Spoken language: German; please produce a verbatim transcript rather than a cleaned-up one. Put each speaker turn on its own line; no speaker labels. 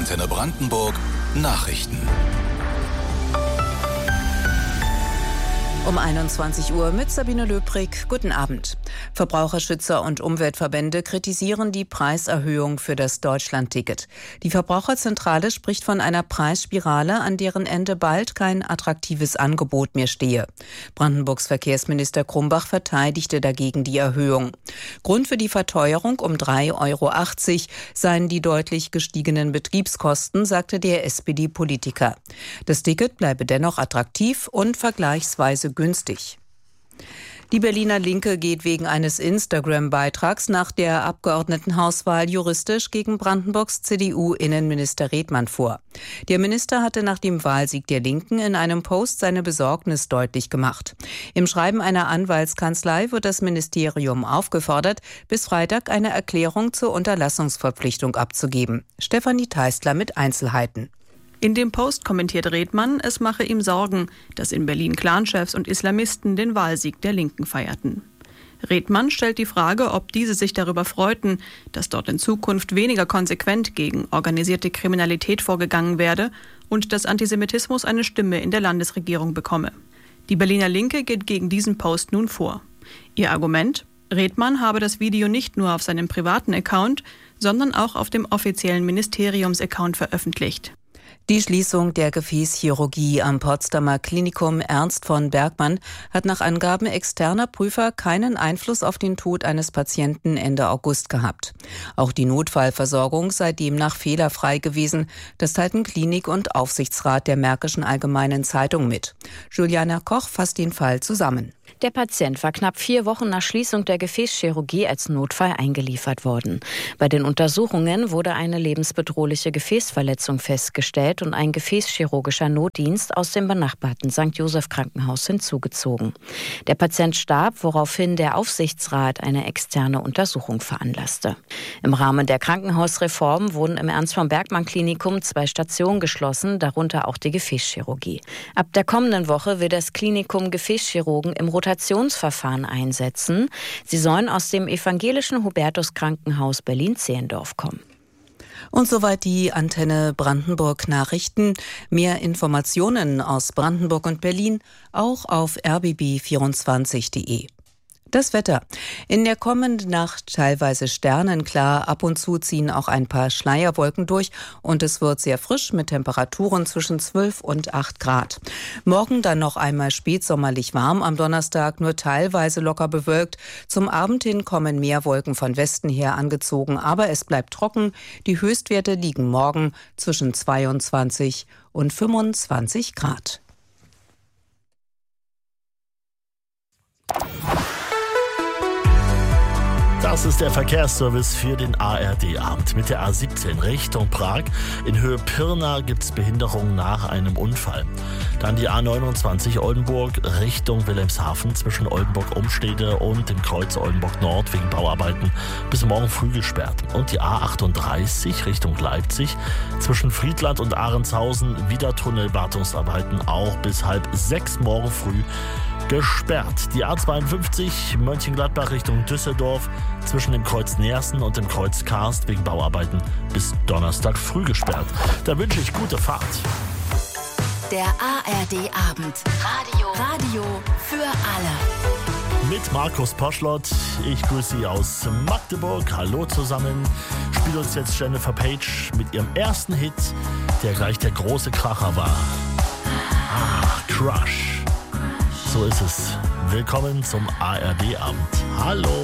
Antenne Brandenburg Nachrichten.
Um einundzwanzig Uhr mit Sabine Löbrig. Guten Abend. Verbraucherschützer und Umweltverbände kritisieren die Preiserhöhung für das Deutschlandticket. Die Verbraucherzentrale spricht von einer Preisspirale, an deren Ende bald kein attraktives Angebot mehr stehe. Brandenburgs Verkehrsminister Krumbach verteidigte dagegen die Erhöhung. Grund für die Verteuerung um drei Euro achtzig seien die deutlich gestiegenen Betriebskosten, sagte der S P D-Politiker. Das Ticket bleibe dennoch attraktiv und vergleichsweise günstig. Die Berliner Linke geht wegen eines Instagram-Beitrags nach der Abgeordnetenhauswahl juristisch gegen Brandenburgs C D U-Innenminister Redmann vor. Der Minister hatte nach dem Wahlsieg der Linken in einem Post seine Besorgnis deutlich gemacht. Im Schreiben einer Anwaltskanzlei wird das Ministerium aufgefordert, bis Freitag eine Erklärung zur Unterlassungsverpflichtung abzugeben. Stefanie Teistler mit Einzelheiten.
In dem Post kommentiert Redmann, es mache ihm Sorgen, dass in Berlin Clanchefs und Islamisten den Wahlsieg der Linken feierten. Redmann stellt die Frage, ob diese sich darüber freuten, dass dort in Zukunft weniger konsequent gegen organisierte Kriminalität vorgegangen werde und dass Antisemitismus eine Stimme in der Landesregierung bekomme. Die Berliner Linke geht gegen diesen Post nun vor. Ihr Argument? Redmann habe das Video nicht nur auf seinem privaten Account, sondern auch auf dem offiziellen Ministeriums-Account veröffentlicht.
Die Schließung der Gefäßchirurgie am Potsdamer Klinikum Ernst von Bergmann hat nach Angaben externer Prüfer keinen Einfluss auf den Tod eines Patienten Ende August gehabt. Auch die Notfallversorgung sei demnach fehlerfrei gewesen. Das teilten Klinik- und Aufsichtsrat der Märkischen Allgemeinen Zeitung mit. Juliana Koch fasst den Fall zusammen.
Der Patient war knapp vier Wochen nach Schließung der Gefäßchirurgie als Notfall eingeliefert worden. Bei den Untersuchungen wurde eine lebensbedrohliche Gefäßverletzung festgestellt und ein gefäßchirurgischer Notdienst aus dem benachbarten Sankt Joseph Krankenhaus hinzugezogen. Der Patient starb, woraufhin der Aufsichtsrat eine externe Untersuchung veranlasste. Im Rahmen der Krankenhausreform wurden im Ernst von Bergmann Klinikum zwei Stationen geschlossen, darunter auch die Gefäßchirurgie. Ab der kommenden Woche will das Klinikum Gefäßchirurgen im Rotationsverfahren einsetzen. Sie sollen aus dem evangelischen Hubertus Krankenhaus Berlin-Zehlendorf kommen.
Und soweit die Antenne Brandenburg Nachrichten. Mehr Informationen aus Brandenburg und Berlin auch auf r b b vierundzwanzig punkt d e. Das Wetter. In der kommenden Nacht teilweise sternenklar, ab und zu ziehen auch ein paar Schleierwolken durch und es wird sehr frisch mit Temperaturen zwischen zwölf und acht Grad. Morgen dann noch einmal spätsommerlich warm, am Donnerstag nur teilweise locker bewölkt. Zum Abend hin kommen mehr Wolken von Westen her angezogen, aber es bleibt trocken. Die Höchstwerte liegen morgen zwischen zweiundzwanzig und fünfundzwanzig Grad.
Das ist der Verkehrsservice für den A R D-Abend. Mit der A siebzehn Richtung Prag. In Höhe Pirna gibt es Behinderungen nach einem Unfall. Dann die A neunundzwanzig Oldenburg Richtung Wilhelmshaven zwischen Oldenburg-Umstede und dem Kreuz Oldenburg-Nord wegen Bauarbeiten bis morgen früh gesperrt. Und die A achtunddreißig Richtung Leipzig zwischen Friedland und Ahrenshausen wieder Tunnelwartungsarbeiten auch bis halb sechs morgen früh gesperrt. Die A zweiundfünfzig Mönchengladbach Richtung Düsseldorf zwischen dem Kreuz Neersen und dem Kreuz Karst wegen Bauarbeiten bis Donnerstag früh gesperrt. Da wünsche ich gute Fahrt.
Der A R D-Abend. Radio. Radio für alle.
Mit Markus Poschlott. Ich grüße Sie aus Magdeburg. Hallo zusammen. Spielt uns jetzt Jennifer Page mit ihrem ersten Hit, der gleich der große Kracher war. Ah, Crush. So ist es. Willkommen zum A R D-Abend. Hallo.